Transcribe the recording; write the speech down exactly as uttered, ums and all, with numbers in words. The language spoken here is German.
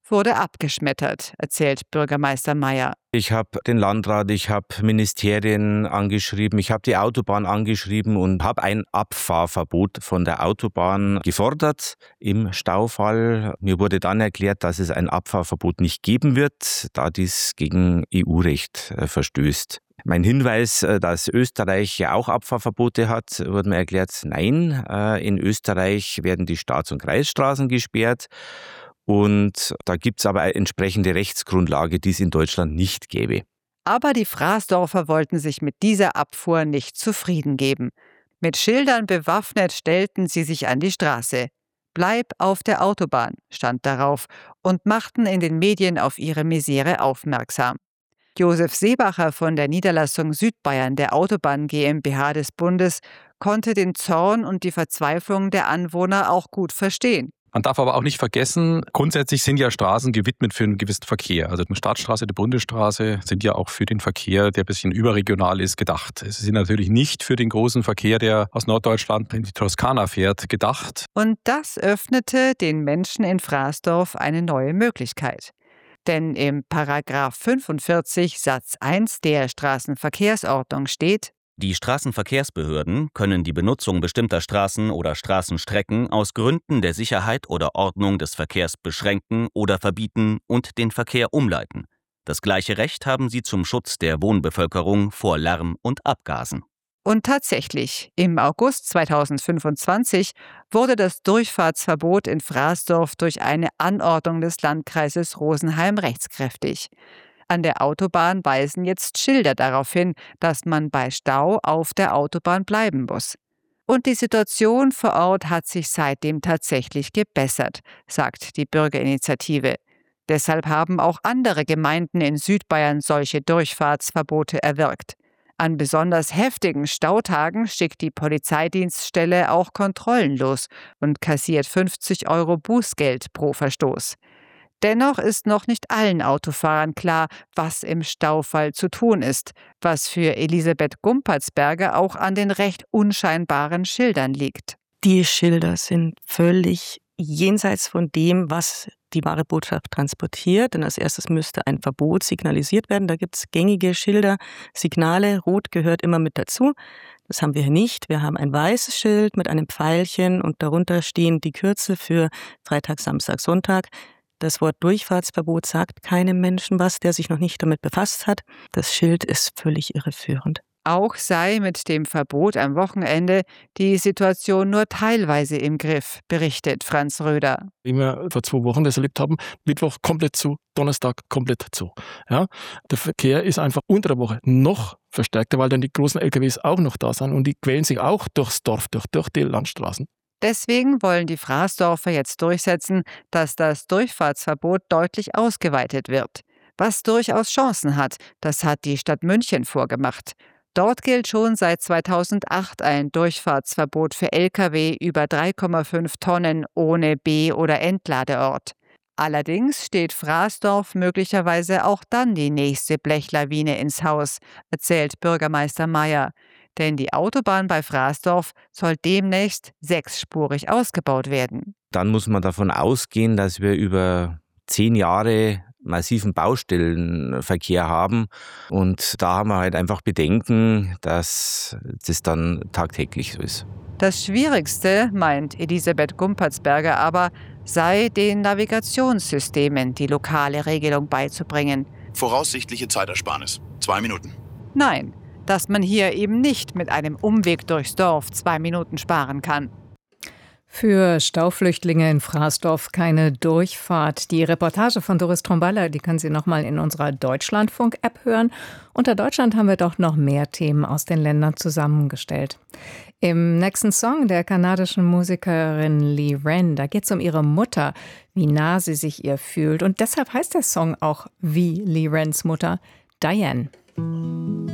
wurde abgeschmettert, erzählt Bürgermeister Mayer. Ich habe den Landrat, ich habe Ministerien angeschrieben, ich habe die Autobahn angeschrieben und habe ein Abfahrverbot von der Autobahn gefordert im Staufall. Mir wurde dann erklärt, dass es ein Abfahrverbot nicht geben wird, da dies gegen E U-Recht verstößt. Mein Hinweis, dass Österreich ja auch Abfahrverbote hat, wurde mir erklärt, nein, in Österreich werden die Staats- und Kreisstraßen gesperrt. Und da gibt es aber eine entsprechende Rechtsgrundlage, die es in Deutschland nicht gäbe. Aber die Fraßdorfer wollten sich mit dieser Abfuhr nicht zufrieden geben. Mit Schildern bewaffnet stellten sie sich an die Straße. Bleib auf der Autobahn, stand darauf, und machten in den Medien auf ihre Misere aufmerksam. Josef Seebacher von der Niederlassung Südbayern der Autobahn GmbH des Bundes konnte den Zorn und die Verzweiflung der Anwohner auch gut verstehen. Man darf aber auch nicht vergessen, grundsätzlich sind ja Straßen gewidmet für einen gewissen Verkehr. Also die Stadtstraße, die Bundesstraße sind ja auch für den Verkehr, der ein bisschen überregional ist, gedacht. Sie sind natürlich nicht für den großen Verkehr, der aus Norddeutschland in die Toskana fährt, gedacht. Und das öffnete den Menschen in Fraßdorf eine neue Möglichkeit. Denn im Paragraph fünfundvierzig Satz eins der Straßenverkehrsordnung steht: Die Straßenverkehrsbehörden können die Benutzung bestimmter Straßen oder Straßenstrecken aus Gründen der Sicherheit oder Ordnung des Verkehrs beschränken oder verbieten und den Verkehr umleiten. Das gleiche Recht haben sie zum Schutz der Wohnbevölkerung vor Lärm und Abgasen. Und tatsächlich, im August zweitausendfünfundzwanzig wurde das Durchfahrtsverbot in Fraßdorf durch eine Anordnung des Landkreises Rosenheim rechtskräftig. An der Autobahn weisen jetzt Schilder darauf hin, dass man bei Stau auf der Autobahn bleiben muss. Und die Situation vor Ort hat sich seitdem tatsächlich gebessert, sagt die Bürgerinitiative. Deshalb haben auch andere Gemeinden in Südbayern solche Durchfahrtsverbote erwirkt. An besonders heftigen Stautagen schickt die Polizeidienststelle auch Kontrollen los und kassiert fünfzig Euro Bußgeld pro Verstoß. Dennoch ist noch nicht allen Autofahrern klar, was im Staufall zu tun ist, was für Elisabeth Gumpertsberger auch an den recht unscheinbaren Schildern liegt. Die Schilder sind völlig jenseits von dem, was die wahre Botschaft transportiert. Denn als erstes müsste ein Verbot signalisiert werden. Da gibt es gängige Schilder, Signale, Rot gehört immer mit dazu. Das haben wir hier nicht. Wir haben ein weißes Schild mit einem Pfeilchen und darunter stehen die Kürzel für Freitag, Samstag, Sonntag. Das Wort Durchfahrtsverbot sagt keinem Menschen was, der sich noch nicht damit befasst hat. Das Schild ist völlig irreführend. Auch sei mit dem Verbot am Wochenende die Situation nur teilweise im Griff, berichtet Franz Röder. Wie wir vor zwei Wochen das erlebt haben, Mittwoch komplett zu, Donnerstag komplett zu. Ja, der Verkehr ist einfach unter der Woche noch verstärkter, weil dann die großen L K Ws auch noch da sind und die quälen sich auch durchs Dorf, durch, durch die Landstraßen. Deswegen wollen die Fraßdorfer jetzt durchsetzen, dass das Durchfahrtsverbot deutlich ausgeweitet wird. Was durchaus Chancen hat, das hat die Stadt München vorgemacht. Dort gilt schon seit zweitausendacht ein Durchfahrtsverbot für L K W über drei Komma fünf Tonnen ohne B- oder Entladeort. Allerdings steht Fraßdorf möglicherweise auch dann die nächste Blechlawine ins Haus, erzählt Bürgermeister Mayer. Denn die Autobahn bei Fraßdorf soll demnächst sechsspurig ausgebaut werden. Dann muss man davon ausgehen, dass wir über zehn Jahre massiven Baustellenverkehr haben. Und da haben wir halt einfach Bedenken, dass das dann tagtäglich so ist. Das Schwierigste, meint Elisabeth Gumpertsberger aber, sei den Navigationssystemen die lokale Regelung beizubringen. Voraussichtliche Zeitersparnis. Zwei Minuten. Nein, dass man hier eben nicht mit einem Umweg durchs Dorf zwei Minuten sparen kann. Für Stauflüchtlinge in Fraßdorf keine Durchfahrt. Die Reportage von Doris Tromballa, die können Sie nochmal in unserer Deutschlandfunk-App hören. Unter Deutschland haben wir doch noch mehr Themen aus den Ländern zusammengestellt. Im nächsten Song der kanadischen Musikerin Lee Wren, da geht es um ihre Mutter, wie nah sie sich ihr fühlt. Und deshalb heißt der Song auch wie Lee Wrens Mutter, Diane.